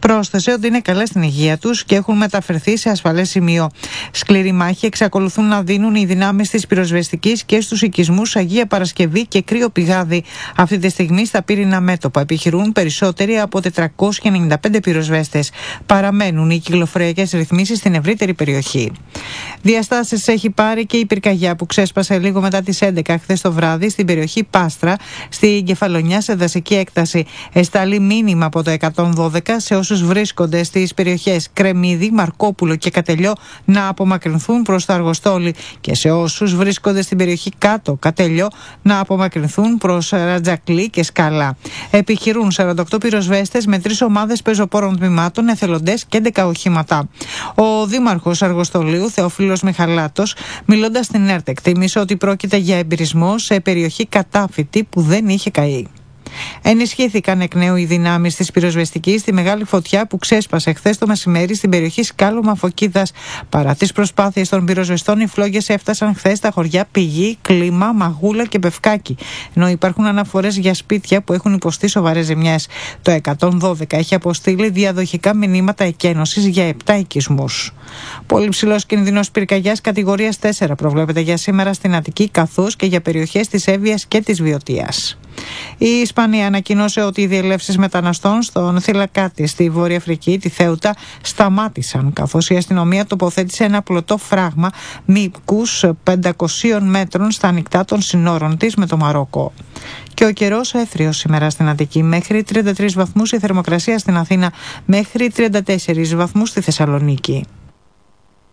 Πρόσθεσε ότι είναι καλά στην υγεία τους και έχουν μεταφερθεί σε ασφαλές σημείο. Σκληρή μάχη εξακολουθούν να δίνουν οι δυνάμεις της πυροσβεστικής και στους οικισμούς Αγία Παρασκευή και Κρύο Πηγάδι. Αυτή τη στιγμή στα πύρινα μέτωπα επιχειρούν περισσότεροι από 495 πυροσβέστες. Παραμένουν οι κυκλοφοριακές ρυθμίσεις στην ευρύτερη περιοχή. Διαστάσεις έχει πάρει και η πυρκαγιά που ξέσπασε λίγο μετά τις 11 χθες το βράδυ στην περιοχή Πάστρα, στη Κεφαλονιά σε δασική έκταση. Εστάλει μήνυμα από το 112 σε όσους βρίσκονται στις περιοχές Κρεμμύδη, Μαρκόπουλο και Κατελιό να απομακρυνθούν προς το Αργοστόλι και σε όσους βρίσκονται στην περιοχή Κάτω Κατελιό να απομακρυνθούν προς Ρατζακλή και Σκαλά. Επιχειρούν 48 πυροσβέστες με 3 ομάδες πεζοπόρων τμήματων, εθελοντές και 11 οχήματα. Ο Δήμαρχος Αργοστολίου, Θεόφιλος Μιχαλάτος, μιλώντας στην ΕΡΤ, τίμησε ότι πρόκειται για εμπειρισμό σε περιοχή κατάφυτη που δεν είχε καεί. Ενισχύθηκαν εκ νέου οι δυνάμεις της πυροσβεστικής στη μεγάλη φωτιά που ξέσπασε χθες το μεσημέρι στην περιοχή Σκάλωμα Φωκίδας. Παρά τις προσπάθειες των πυροσβεστών, οι φλόγες έφτασαν χθες στα χωριά Πηγή, Κλίμα, Μαγούλα και Πευκάκη. Ενώ υπάρχουν αναφορές για σπίτια που έχουν υποστεί σοβαρές ζημιές. Το 112 έχει αποστείλει διαδοχικά μηνύματα εκένωσης για 7 οικισμούς. Πολύ ψηλός κινδυνός πυρκαγιάς κατηγορίας 4 προβλέπεται για σήμερα στην Αττική καθώς και για περιοχές της Εύβοιας και της Βιωτίας. Η Ισπανία ανακοίνωσε ότι οι διελεύσεις μεταναστών στον Θηλακάτη στη Βόρεια Αφρική, τη Θέουτα, σταμάτησαν, καθώς η αστυνομία τοποθέτησε ένα πλωτό φράγμα μήκους 500 μέτρων στα ανοιχτά των συνόρων της με το Μαρόκο. Και ο καιρός έθριος σήμερα στην Αττική, μέχρι 33 βαθμούς η θερμοκρασία στην Αθήνα, μέχρι 34 βαθμούς στη Θεσσαλονίκη.